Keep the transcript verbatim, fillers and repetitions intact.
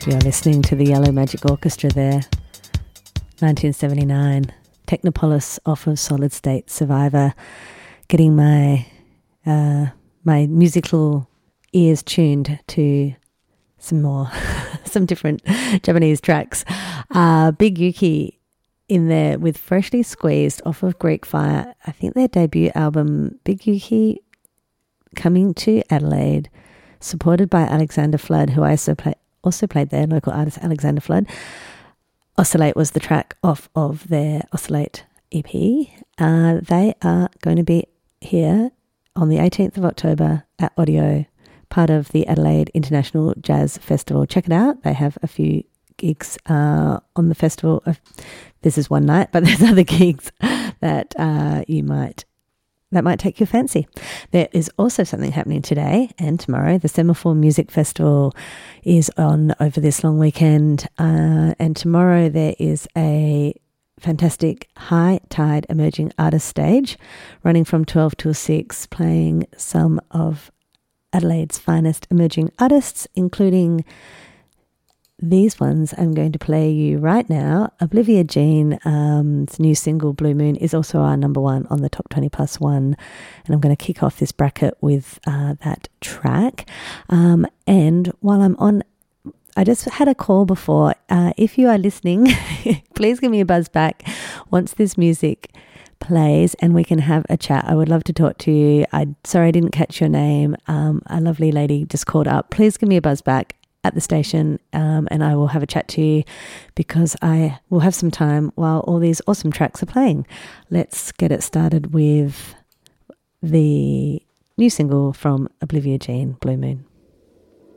You're listening to the Yellow Magic Orchestra there. nineteen seventy-nine. Technopolis off of Solid State Survivor. Getting my uh, my musical ears tuned to some more, some different Japanese tracks. Uh, Big Yuki in there with Freshly Squeezed off of Greek Fire. I think their debut album, Big Yuki, coming to Adelaide, supported by Alexander Flood, who I also, play, also played there, local artist Alexander Flood. Oscillate was the track off of their Oscillate E P. Uh, they are going to be here on the eighteenth of October at Audio, part of the Adelaide International Jazz Festival. Check it out. They have a few gigs uh, on the festival. This is one night, but there's other gigs that uh, you might that might take your fancy. There is also something happening today and tomorrow. The Semaphore Music Festival is on over this long weekend, uh, and tomorrow there is a fantastic high tide emerging artist stage running from twelve till six, playing some of Adelaide's finest emerging artists, including these ones I'm going to play you right now. Olivia Jean's um, new single Blue Moon is also our number one on the Top twenty Plus One, and I'm going to kick off this bracket with uh, that track. Um, and while I'm on, I just had a call before. Uh, if you are listening, please give me a buzz back once this music plays and we can have a chat. I would love to talk to you. I sorry I didn't catch your name. Um, a lovely lady just called up. Please give me a buzz back at the station, um, and I will have a chat to you because I will have some time while all these awesome tracks are playing. Let's get it started with the new single from Olivia Jean, Blue Moon.